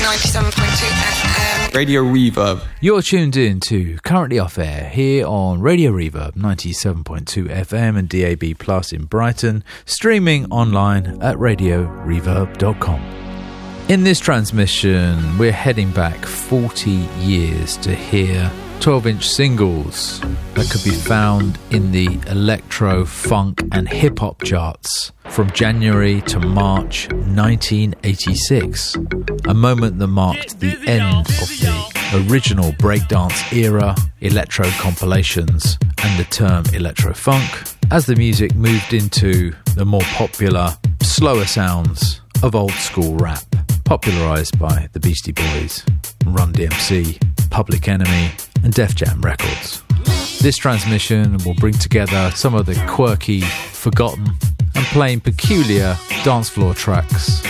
97.2 FM. Radio Reverb. You're tuned in to Currently Off Air here on Radio Reverb 97.2 FM and DAB Plus in Brighton, streaming online at radioreverb.com. In this transmission, we're heading back 40 years to hear 12-inch singles that could be found in the electro, funk and hip-hop charts from January to March 1986, a moment that marked the end of the original breakdance era, electro compilations and the term electro-funk, as the music moved into the more popular, slower sounds of old-school rap, popularised by the Beastie Boys, Run DMC, Public Enemy and Def Jam Records. This transmission will bring together some of the quirky, forgotten and plain peculiar dance floor tracks